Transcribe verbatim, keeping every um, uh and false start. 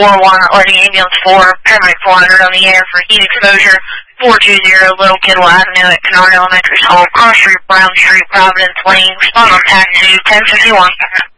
four one, letting ambulance four, paramedic four hundred on the air for heat exposure, four two zero, Little Kittle Avenue at Kennard Elementary School, Cross Street, Brown Street, Providence Lane, respond on P A C two, ten fifty-one.